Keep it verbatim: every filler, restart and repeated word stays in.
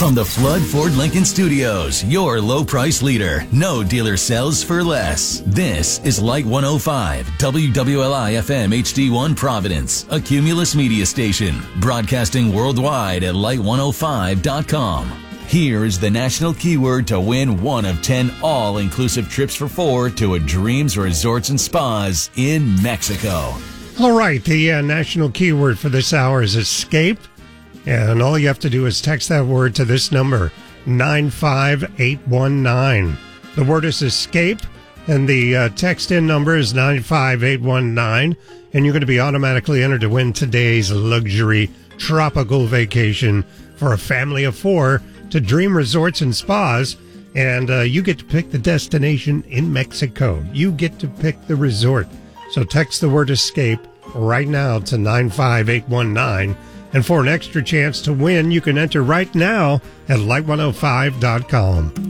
From the Flood Ford Lincoln Studios, your low price leader. No dealer sells for less. This is Light one oh five, W W L I F M H D one Providence, a Cumulus media station, broadcasting worldwide at light one oh five dot com. Here is the national keyword to win one of ten all-inclusive trips for four to a Dreams Resorts and Spas in Mexico. All right, the uh, national keyword for this hour is escape. And all you have to do is text that word to this number, nine five eight one nine. The word is escape, and the uh, text-in number is nine five eight one nine. And you're going to be automatically entered to win today's luxury tropical vacation for a family of four to Dream Resorts and Spas. And uh, you get to pick the destination in Mexico. You get to pick the resort. So text the word escape right now to nine five eight one nine. And for an extra chance to win, you can enter right now at light one oh five dot com.